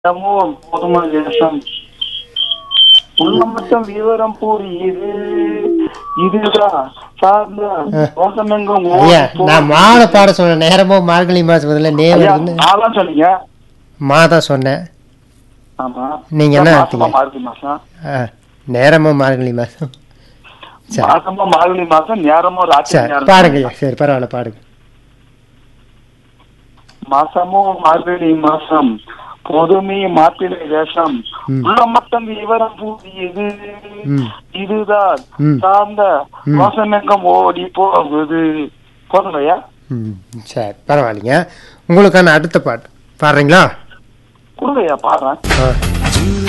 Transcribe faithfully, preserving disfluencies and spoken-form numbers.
போதுமான தேசம் உள்ள மட்டும் விவரம் புரியுது இதுதான் சார்ந்த மோசமெங்கும் ஐயா நான் மாலை பாட சொன்னேன். நேரமோ மார்கழி மாசம் முதல்ல நேரம் மாதான் சொன்னீங்க. மாதான் சொன்னேன். ஆமா நீங்க என்ன மாசமா மார்கழி மாசம் நேரமோ மார்கழி மாசம் மாசமா மார்கழி மாசம் நேரமோ ராத்திரி சரி பாருங்க. சரி பரவாயில்ல பாடுங்க. மாசமோ மார்கழி மாசம் பொதுமை மாப்பிள்ளை வேஷம் உள்ள மட்டும் விவரம் புரியுது இதுதான் சார்ந்த மோசமெங்கும் ஓடி போகுது. போதுங்கய்யா. ம் சரி பரவாயில்லைங்க. உங்களுக்கான அடுத்த பாட்டு பாடுறீங்களா? கொடுங்கய்யா பாடுறேன்.